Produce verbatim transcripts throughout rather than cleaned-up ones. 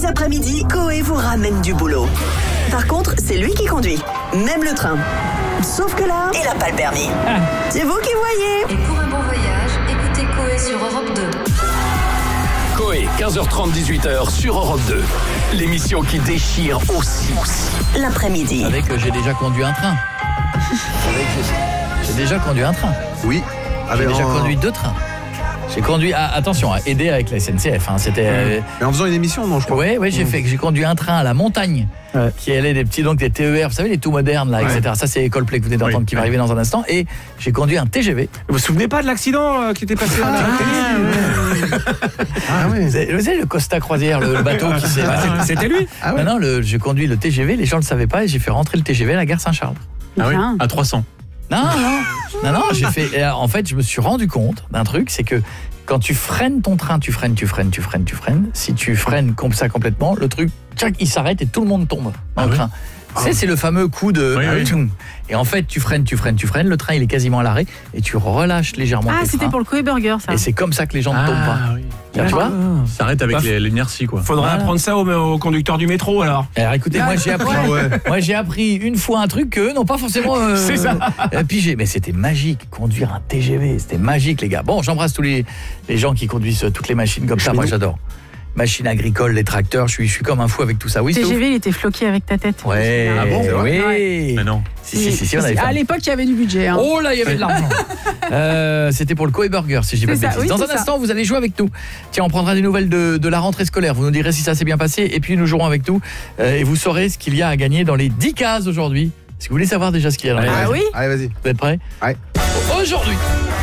les après-midi, Coé vous ramène du boulot. Par contre, c'est lui qui conduit, même le train. Sauf que là, il a pas le permis. Ah. C'est vous qui voyez. Et pour un bon voyage, écoutez Coé sur Europe deux. Coé, quinze heures trente, dix-huit heures sur Europe deux. L'émission qui déchire aussi, aussi. L'après-midi. Avec que j'ai déjà conduit un train. Avec, j'ai déjà conduit un train. Oui. J'ai déjà en... conduit deux trains. J'ai conduit, ah, attention, aider avec la S N C F. Hein, c'était. Euh... Mais en faisant une émission, non, je crois. Ouais, ouais, j'ai mmh. fait que j'ai conduit un train à la montagne, ouais. qui allait des petits donc des T E R, vous savez les tout modernes là, ouais. et cetera. Ça c'est Coldplay que vous venez d'entendre oui. qui va arriver dans un instant. Et j'ai conduit un T G V. Vous vous souvenez pas de l'accident euh, qui était passé ah, là ah, ah oui. Vous savez le Costa Croisière, le, le bateau qui s'est. Ah, c'était lui. Ah, ouais. Non, non, le, j'ai conduit le T G V. Les gens le savaient pas et j'ai fait rentrer le T G V à la gare Saint-Charles. Ah oui. À trois cents. Non, non, non, non, j'ai fait. En fait, je me suis rendu compte d'un truc, c'est que quand tu freines ton train, tu freines, tu freines, tu freines, tu freines. Si tu freines comme ça complètement, le truc, tchac, il s'arrête et tout le monde tombe dans ah le oui. train. Tu sais, c'est le fameux coup de... Oui, oui. Et en fait, tu freines, tu freines, tu freines, le train, il est quasiment à l'arrêt et tu relâches légèrement. Ah, c'était pour le Coé Burger, ça. Et c'est comme ça que les gens ne tombent ah, pas. Oui. Tu vois ah. Ça arrête avec bah, l'inertie, quoi. Faudrait voilà. apprendre ça au, au conducteur du métro, alors. Alors, écoutez, moi, j'ai appris, ouais. moi, j'ai appris une fois un truc que non pas forcément euh, c'est ça. Euh, pigé. Mais c'était magique, conduire un T G V. C'était magique, les gars. Bon, j'embrasse tous les, les gens qui conduisent toutes les machines comme ça. Moi, j'adore. Machines agricoles, les tracteurs, je suis, je suis comme un fou avec tout ça. Oui, T G V, il était floqué avec ta tête. Ouais. Ah bon, oui. Ouais. Mais non. Si, si, si, si, on avait à l'époque, il y avait du budget. Hein. Oh là, il y avait de l'argent. euh, c'était pour le Coé Burger, si je dis pas de bêtises. Oui, dans un ça. instant, vous allez jouer avec nous. Tiens, on prendra des nouvelles de, de la rentrée scolaire. Vous nous direz si ça s'est bien passé. Et puis, nous jouerons avec nous. Euh, et vous saurez ce qu'il y a à gagner dans les dix cases aujourd'hui. Est-ce que vous voulez savoir déjà ce qu'il y a dans les cases ? Ah oui. Allez, vas-y. Vous êtes prêts ? Ouais. Aujourd'hui,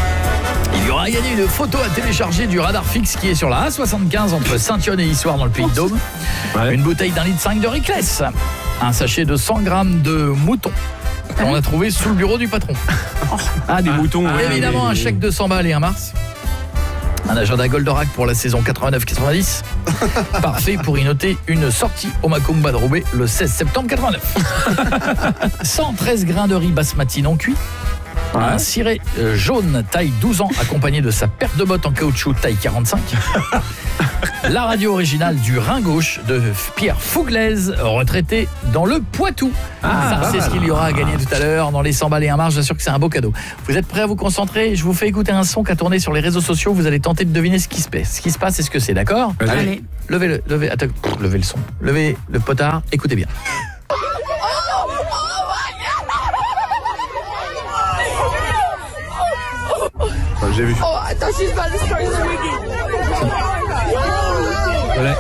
il y aura à gagner une photo à télécharger du radar fixe qui est sur la A soixante-quinze entre Saint-Yonne et Issoire dans le Pays de Dôme. Ouais. Une bouteille d'un litre cinq de Ricless. Un sachet de cent grammes de mouton. On a trouvé sous le bureau du patron. Ah, des ah, moutons. Ah, ouais, évidemment, ouais, un chèque de cent balles et un Mars. Un agenda Goldorak pour la saison quatre-vingt-neuf quatre-vingt-dix. Parfait pour y noter une sortie au Macumba de Roubaix le seize septembre quatre-vingt-neuf. cent treize grains de riz basmati non cuit. Ouais. Un ciré jaune taille douze ans accompagné de sa paire de bottes en caoutchouc taille quarante-cinq. La radio originale du Rhin gauche de Pierre Fouglaise, retraité dans le Poitou. Ah, ça, c'est ce qu'il y aura à gagner tout à l'heure dans les cent balles et un Mars. J'assure que c'est un beau cadeau. Vous êtes prêts à vous concentrer ? Je vous fais écouter un son qui a tourné sur les réseaux sociaux. Vous allez tenter de deviner ce qui se passe. Ce qui se passe et ce que c'est, d'accord ? Allez. Allez. Levez le, levez, attends, levez le son. Levez le potard. Écoutez bien. J'ai vu. Oh, I thought she's about to start swinging. Voilà.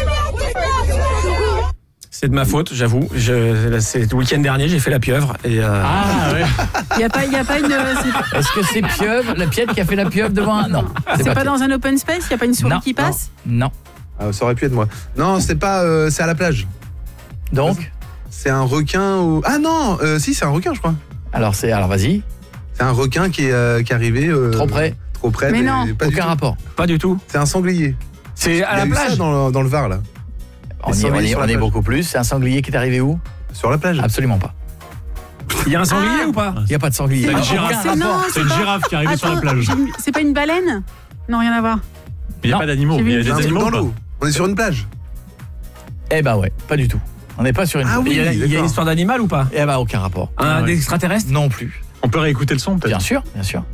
C'est de ma faute, j'avoue. Je, c'est le week-end dernier, j'ai fait la pieuvre. Et euh... Ah ouais. Il y a pas, il y a pas une. Est-ce que c'est pieuvre, la piètre qui a fait la pieuvre devant un... Non. C'est, c'est pas, pas dans un open space. Il y a pas une souris non, qui passe. Non. non. Ah, ça aurait pu être moi. Non, c'est pas. Euh, c'est à la plage. Donc. C'est un requin ou. Ah non, euh, si, c'est un requin, je crois. Alors c'est, alors vas-y. C'est un requin qui est, euh, qui est arrivé. Euh, trop près. Trop près. Mais, mais non. Pas aucun rapport. Pas du tout. C'est un sanglier. C'est à la plage. Ça dans, le, dans le Var là. On y est, on est, on est beaucoup plus. C'est un sanglier qui est arrivé où ? Sur la plage. Absolument pas. Il y a un sanglier ah. ou pas ? Il y a pas de sanglier. C'est une girafe. C'est, non, c'est une girafe qui est arrivée sur la plage. C'est pas une baleine ? Non, rien à voir. Il n'y a pas d'animaux. Il y a des animaux dans l'eau. On est sur une plage. Eh ben ouais, pas du tout. On n'est pas sur une ah plage. Oui, il, y a, il y a une histoire d'animal ou pas ? Eh ben aucun rapport. Un ah, ouais. extraterrestre ? Non plus. On peut réécouter le son peut-être ? Bien sûr, bien sûr.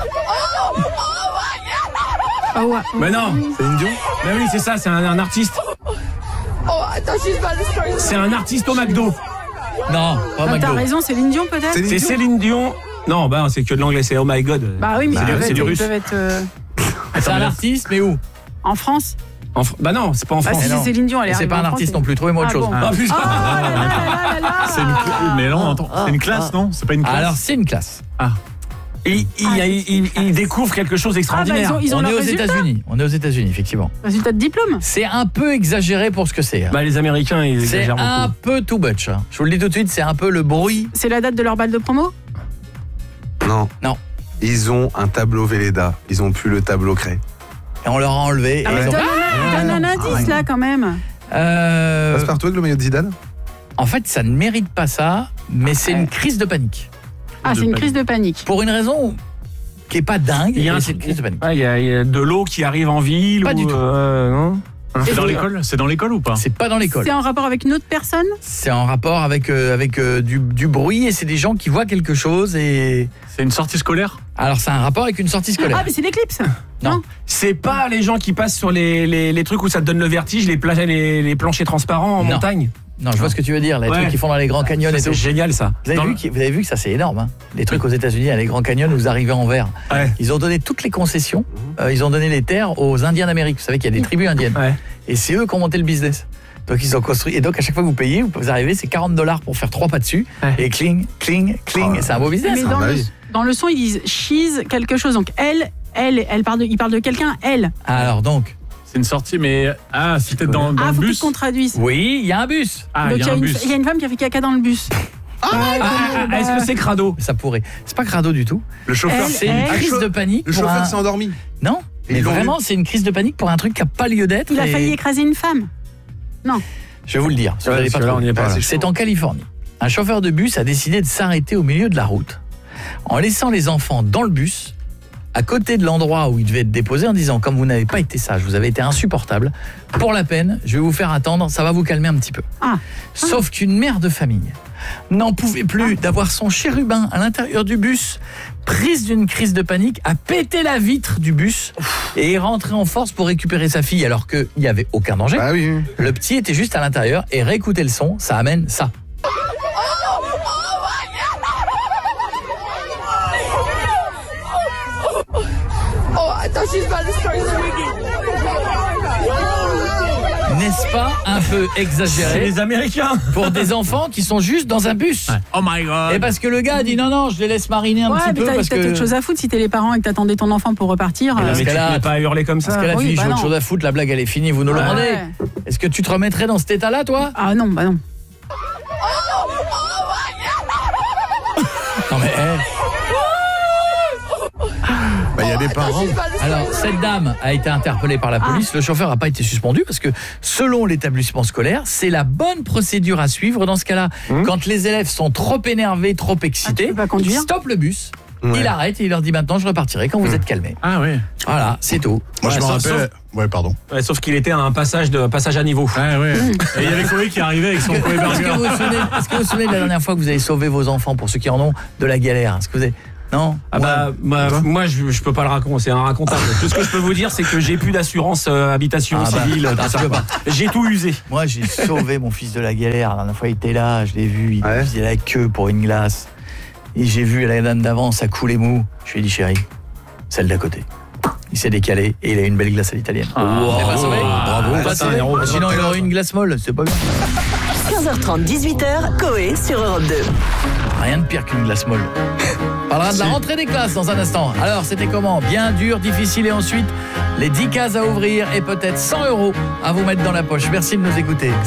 Oh, ouais. Mais non, c'est une Dion. Mais oui, c'est ça, c'est un, un artiste. Oh, I thought she's about to start. C'est un artiste au McDo. Non, pas non, McDo. T'as raison, c'est Céline Dion peut-être. C'est, c'est Céline Dion. Non, bah c'est que de l'anglais, c'est Oh My God. Bah oui, mais bah, c'est, c'est du russe. Être, euh... C'est un artiste, mais où ? En France. En fr... Bah non, c'est pas en France. Bah si c'est Céline Dion, elle est. C'est pas un artiste non plus. Trouvez-moi autre ah, chose. Bon. Ah putain. Ah, là, là, là, là. C'est une cl... mais non, attends, c'est une classe, non ? C'est pas une classe. Alors c'est une classe. Ah. Il, il, ah, il, il, il découvre quelque chose d'extraordinaire. Ah, bah, ils ont, ils ont on est aux résultat. États-Unis. On est aux États-Unis, effectivement. Résultat de diplôme. C'est un peu exagéré pour ce que c'est. Bah les Américains, ils c'est exagèrent beaucoup. C'est un peu too much. Je vous le dis tout de suite, c'est un peu le bruit. C'est la date de leur balle de promo ? Non. Non. Ils ont un tableau Velleda. Ils ont plus le tableau Cray. Et on leur a enlevé. Ah, et donne, ont... ah, donne un indice là quand même. Euh... Passe-partout avec le maillot de Zidane ? En fait, ça ne mérite pas ça, mais c'est ouais. une crise de panique. Ah, c'est une crise de panique. Pour une raison qui est pas dingue. Il y a, un, c'est une crise de panique. Ah, il y a, il y a de l'eau qui arrive en ville. Pas ou, du tout. Euh, non C'est dans l'école C'est dans l'école ou pas? C'est pas dans l'école. C'est en rapport avec une autre personne? C'est en rapport avec, euh, avec euh, du, du bruit et c'est des gens qui voient quelque chose et... C'est une sortie scolaire? Alors c'est un rapport avec une sortie scolaire. Ah, mais c'est l'éclipse. Non. C'est pas les gens qui passent sur les, les, les trucs où ça te donne le vertige, les, plages, les, les planchers transparents en Non. montagne? Non, je vois ce que tu veux dire, les Ouais. trucs qu'ils font dans les grands canyons et C'est tout. génial ça. Vous avez, Dans vu, le- qui- vous avez vu que ça c'est énorme, hein. Les trucs aux États-Unis, les grands canyons, vous arrivez en verre. Ouais. Ils ont donné toutes les concessions, euh, ils ont donné les terres aux Indiens d'Amérique. Vous savez qu'il y a des tribus indiennes. Ouais. Et c'est eux qui ont monté le business. Donc ils ont construit. Et donc à chaque fois que vous payez, vous arrivez, c'est quarante dollars pour faire trois pas dessus. Ouais. Et cling, cling, cling. Oh, et c'est un beau business. Mais hein. dans bah le, oui. dans le son, ils disent she's quelque chose. Donc elle, elle, elle parle de, il parle de quelqu'un, elle. Alors donc, C'est une sortie, mais. Ah, c'est peut-être dans, dans Ah, le faut bus. qu'on traduise. oui, il y a un bus. Ah, Donc il y a un une, bus. il y a une femme qui a fait caca dans le bus. Ah, ah, Est-ce que c'est crado? Ça pourrait. C'est pas crado du tout. Le chauffeur, Elle, C'est une elle. crise de panique. le pour chauffeur un- s'est endormi. Non, Ils mais l'ont vraiment, c'est une crise de panique pour un truc qui n'a pas lieu d'être. Il a et- failli écraser une femme. Je vais vous le dire. si vous Ouais, allez pas parce que là, trouver. on y est pas, là. C'est en Californie. Un chauffeur de bus a décidé de s'arrêter au milieu de la route en laissant les enfants dans le bus à côté de l'endroit où il devait être déposé en disant comme vous n'avez pas été sage, vous avez été insupportable, pour la peine, je vais vous faire attendre, ça va vous calmer un petit peu. Ah. Sauf qu'une mère de famille n'en pouvait plus d'avoir son chérubin à l'intérieur du bus, prise d'une crise de panique, a pété la vitre du bus et est rentrée en force pour récupérer sa fille alors qu'il n'y avait aucun danger. Ah oui. oui. Le petit était juste à l'intérieur et réécouter le son, ça amène ça. Oh, I thought she was about to start swinging. N'est-ce pas un peu C'est exagéré les Américains. pour des enfants qui sont juste dans un bus? Oh my god. Et parce que le gars a dit non, non, je les laisse mariner un Ouais, petit mais peu t'as parce t'as que... autre chose à foutre si t'es les parents et que t'attendais ton enfant pour repartir. Mais euh, dans ce Mais tu cas-là- ne peux pas hurler comme Parce ça. que la Oui, fille, bah j'ai autre non. chose à foutre, la blague elle est finie, vous nous le Ouais. rendez. Est-ce que tu te remettrais dans cet état-là, toi? Ah non, bah non. Non mais, eh. Bah, il y a des parents. Alors, cette dame a été interpellée par la police. Le chauffeur n'a pas été suspendu parce que, selon l'établissement scolaire, c'est la bonne procédure à suivre dans ce cas-là. Mmh. Quand les élèves sont trop énervés, trop Ah, tu excités, peux pas conduire? stop le bus, Ouais. il arrête et il leur dit maintenant je repartirai quand vous êtes calmés. Ah ouais. Voilà, c'est tout. Moi, je Ouais, me sauf- rappelle. Ouais, pardon. Ouais, sauf qu'il était à un passage, de, passage à niveau. Ouais, ouais. Et il y avait Koé qui arrivait avec son Koé Est-ce que, Burger. vous vous souvenez, est-ce que vous vous souvenez de la dernière fois que vous avez sauvé vos enfants, pour ceux qui en ont, de la galère? Est-ce que vous avez... Non? Ah bah, bah, Quoi moi je, je peux pas le raconter, c'est un racontable. Tout ce que je peux vous dire c'est que j'ai plus d'assurance euh, habitation Ah bah, civile, attends, tout tu ça. peux pas. J'ai tout usé. Moi, j'ai sauvé mon fils de la galère. La dernière fois, il était là, je l'ai vu, il Ouais. faisait la queue pour une glace. Et j'ai vu la dame d'avant, ça coulait mou. Je lui ai dit, chérie, celle d'à côté. Il s'est décalé et il a une belle glace à l'italienne. Ah, T'es pas sauvé? bravo. Pas C'est un sauvé. héros. Sinon, il aurait eu une glace molle, c'est pas bien. quinze heures trente, dix-huit heures, Coé sur Europe deux. Rien de pire qu'une glace molle. On parlera de la rentrée des classes dans un instant. Alors, c'était comment? Bien dur, difficile et ensuite, les dix cases à ouvrir et peut-être cent euros à vous mettre dans la poche. Merci de nous écouter.